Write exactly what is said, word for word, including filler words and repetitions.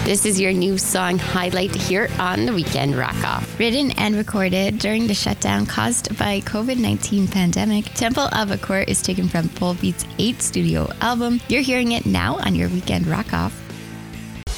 This is your new song highlight here on the Weekend Rock Off. Written and recorded during the shutdown caused by covid nineteen pandemic, Temple of Accord is taken from Volbeat's eighth studio album. You're hearing it now on your Weekend Rock Off.